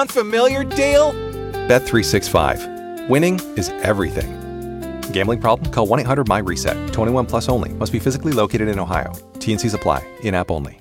Sound familiar, Dale? Bet365. Winning is everything. Gambling problem? Call 1-800-MY-RESET. 21 plus only. Must be physically located in Ohio. T&Cs apply. In-app only.